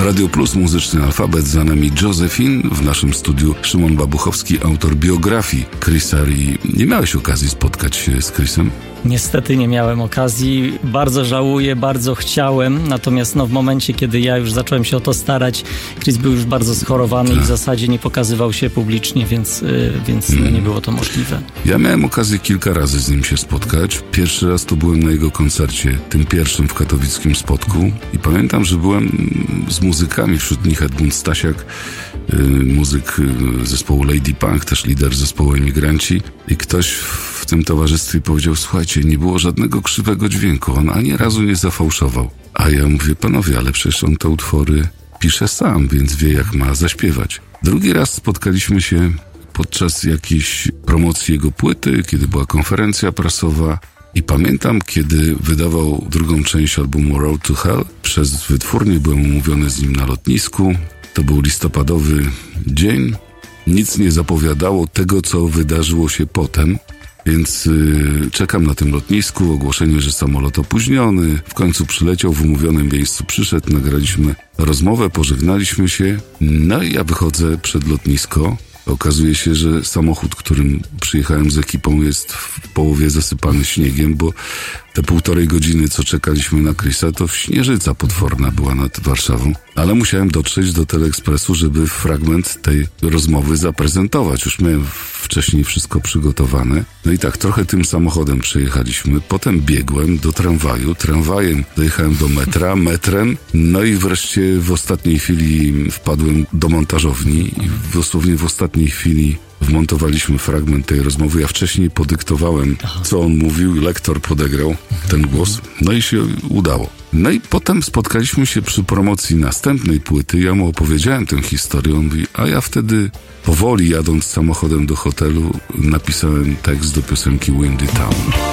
Radio Plus, muzyczny alfabet, za nami Josephine, w naszym studiu Szymon Babuchowski, autor biografii Chrisa Rea. Nie miałeś okazji spotkać się z Chrisem? Niestety nie miałem okazji, bardzo żałuję, bardzo chciałem, natomiast w momencie, kiedy ja już zacząłem się o to starać, Chris był już bardzo schorowany i w zasadzie nie pokazywał się publicznie, więc nie było to możliwe. Ja miałem okazję kilka razy z nim się spotkać. Pierwszy raz to byłem na jego koncercie, tym pierwszym w katowickim Spodku, i pamiętam, że byłem z muzykami, wśród nich Edmund Stasiak, muzyk zespołu Lady Punk, też lider zespołu Emigranci, i ktoś w tym towarzystwie powiedział: słuchajcie, nie było żadnego krzywego dźwięku, on ani razu nie zafałszował. A ja mówię: panowie, ale przecież on te utwory pisze sam, więc wie, jak ma zaśpiewać. Drugi raz spotkaliśmy się podczas jakiejś promocji jego płyty, kiedy była konferencja prasowa, i pamiętam, kiedy wydawał drugą część albumu Road to Hell, przez wytwórnię byłem umówiony z nim na lotnisku. To był listopadowy dzień. Nic nie zapowiadało tego, co wydarzyło się potem, więc czekam na tym lotnisku, ogłoszenie, że samolot opóźniony. W końcu przyleciał, w umówionym miejscu przyszedł, nagraliśmy rozmowę, pożegnaliśmy się. No i ja wychodzę przed lotnisko. Okazuje się, że samochód, którym przyjechałem z ekipą, jest w połowie zasypany śniegiem, bo te 1,5 godziny, co czekaliśmy na Chrisa, to śnieżyca potworna była nad Warszawą. Ale musiałem dotrzeć do Teleekspresu, żeby fragment tej rozmowy zaprezentować. Już miałem wcześniej wszystko przygotowane. No i tak, trochę tym samochodem przejechaliśmy. Potem biegłem do tramwaju. Tramwajem dojechałem do metra, metrem. No i wreszcie w ostatniej chwili wpadłem do montażowni i dosłownie w ostatniej chwili wmontowaliśmy fragment tej rozmowy. Ja wcześniej podyktowałem, co on mówił, i lektor podegrał ten głos. No i się udało. No i potem spotkaliśmy się przy promocji następnej płyty. Ja mu opowiedziałem tę historię. On mówi: a ja wtedy powoli, jadąc samochodem do hotelu, napisałem tekst do piosenki Windy Town.